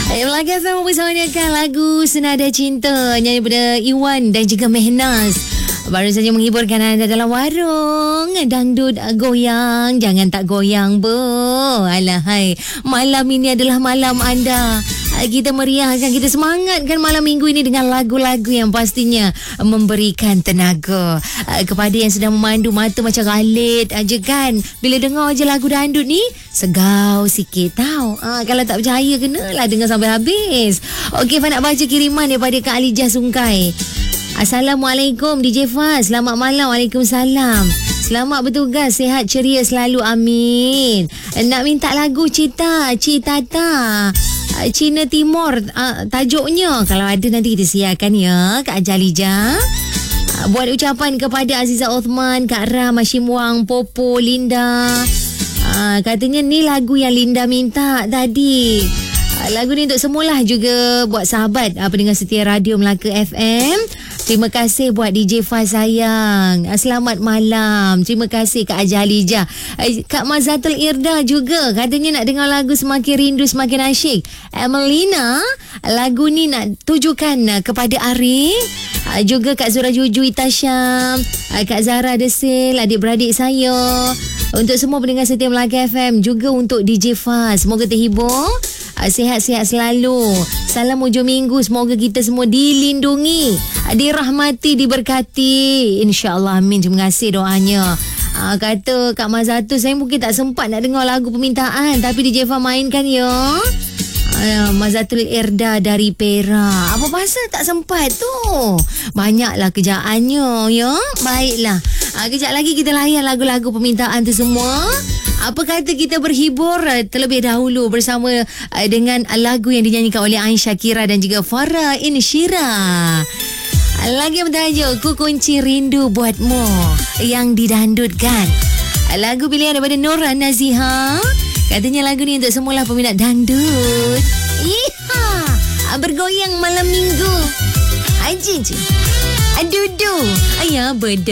Melaka FM mempersembahkan lagu Senada Cinta nyanyi daripada Iwan dan juga Mehnas. Baru saja menghiburkan anda dalam warung dangdut goyang. Jangan tak goyang alahai. Malam ini adalah malam anda. Kita meriahkan, kita semangatkan malam minggu ini dengan lagu-lagu yang pastinya memberikan tenaga kepada yang sedang memandu mata macam galit aja kan. Bila dengar je lagu dangdut ni, segau sikit tau. Kalau tak percaya, kenalah dengar sampai habis. Okey, Fah nak baca kiriman daripada Kak Alijah Sungkai. Assalamualaikum DJ Fah. Selamat malam. Waalaikumsalam. Selamat bertugas, sihat ceria selalu, amin. Nak minta lagu Cita Cina Timur, tajuknya. Kalau ada nanti kita siarkan ya, Kak Ajalija. Buat ucapan kepada Aziza Othman, Kak Ram, Hashim Wang, Popo, Linda. Katanya ni lagu yang Linda minta tadi. Lagu ni untuk semualah, juga buat sahabat pendengar setia Radio Melaka FM. Terima kasih buat DJ Fah sayang. Selamat malam. Terima kasih Kak Ajalija. Kak Mazatul Irda juga katanya nak dengar lagu Semakin Rindu Semakin Asyik. Emelina, lagu ni nak tujukan kepada Arif. Juga Kak Zura Juju Itasham, Kak Zara Desil, adik-beradik saya. Untuk semua pendengar setia Melaka FM, juga untuk DJ Fah. Semoga terhibur. Sihat-sihat selalu. Salam hujung minggu. Semoga kita semua dilindungi, dirahmati, diberkati. InsyaAllah, amin. Terima kasih doanya. Kata Kak Mazatul, saya mungkin tak sempat nak dengar lagu permintaan, tapi DJ Fah mainkan ya. Mazatul Irda dari Perak. Apa pasal tak sempat tu? Banyaklah kerjaannya ya. Baiklah. Kejap lagi kita layan lagu-lagu permintaan tu semua. Apa kata kita berhibur terlebih dahulu bersama dengan lagu yang dinyanyikan oleh Ain Shakira dan juga Farah Insyira. Lagu yang bertajuk Ku Kunci Rindu Buatmu yang didandutkan. Lagu pilihan daripada Nora Naziha. Katanya lagu ni untuk semualah peminat dangdut. Iha, bergoyang malam minggu. Aji je. Adudu. Ayah beda.